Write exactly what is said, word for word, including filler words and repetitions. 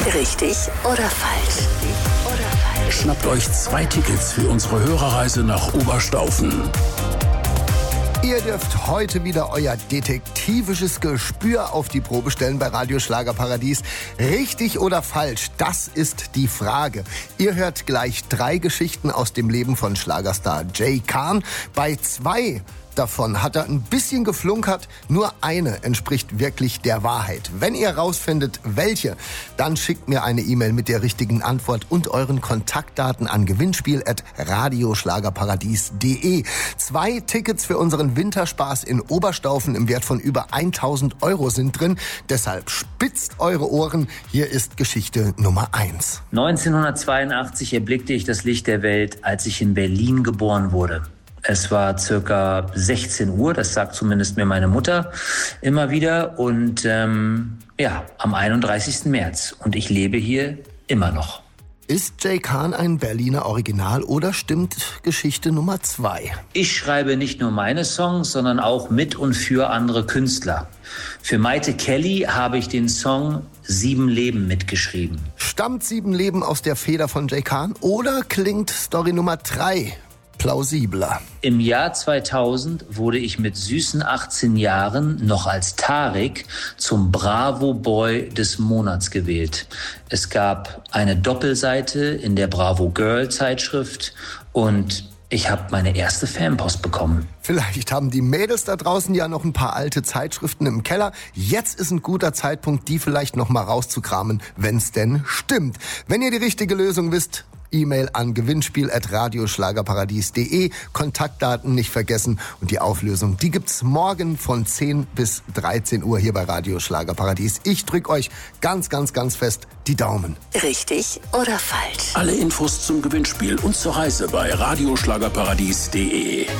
Richtig oder falsch? Oder falsch? Schnappt euch zwei Tickets für unsere Hörerreise nach Oberstaufen. Ihr dürft heute wieder euer detektivisches Gespür auf die Probe stellen bei Radio Schlagerparadies. Richtig oder falsch? Das ist die Frage. Ihr hört gleich drei Geschichten aus dem Leben von Schlagerstar Jay Khan. Bei zwei davon hat er ein bisschen geflunkert. Nur eine entspricht wirklich der Wahrheit. Wenn ihr rausfindet, welche, dann schickt mir eine E-Mail mit der richtigen Antwort und euren Kontaktdaten an gewinnspiel at radioschlagerparadies punkt de. Zwei Tickets für unseren Winterspaß in Oberstaufen im Wert von über tausend Euro sind drin. Deshalb spitzt eure Ohren. Hier ist Geschichte Nummer eins. neunzehnhundertzweiundachtzig erblickte ich das Licht der Welt, als ich in Berlin geboren wurde. Es war circa sechzehn Uhr, das sagt zumindest mir meine Mutter immer wieder. Und ähm, ja, am einunddreißigsten März. Und ich lebe hier immer noch. Ist Jay Khan ein Berliner Original oder stimmt Geschichte Nummer zwei? Ich schreibe nicht nur meine Songs, sondern auch mit und für andere Künstler. Für Maite Kelly habe ich den Song Sieben Leben mitgeschrieben. Stammt Sieben Leben aus der Feder von Jay Khan oder klingt Story Nummer drei plausibler? Im Jahr zweitausend wurde ich mit süßen achtzehn Jahren noch als Tarek zum Bravo Boy des Monats gewählt. Es gab eine Doppelseite in der Bravo Girl Zeitschrift und ich habe meine erste Fanpost bekommen. Vielleicht haben die Mädels da draußen ja noch ein paar alte Zeitschriften im Keller. Jetzt ist ein guter Zeitpunkt, die vielleicht noch mal rauszukramen, wenn's denn stimmt. Wenn ihr die richtige Lösung wisst, E-Mail an gewinnspiel at radioschlagerparadies punkt de. Kontaktdaten nicht vergessen. Und die Auflösung, die gibt's morgen von zehn bis dreizehn Uhr hier bei Radio Schlagerparadies. Ich drück euch ganz, ganz, ganz fest die Daumen. Richtig oder falsch? Alle Infos zum Gewinnspiel und zur Reise bei radioschlagerparadies punkt de.